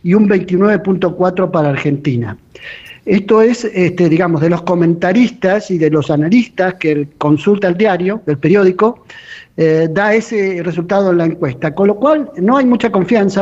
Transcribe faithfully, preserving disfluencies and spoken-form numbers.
y un veintinueve punto cuatro para Argentina. Esto es, este, digamos, de los comentaristas y de los analistas que consulta el diario, el periódico, eh, da ese resultado en la encuesta, con lo cual no hay mucha confianza.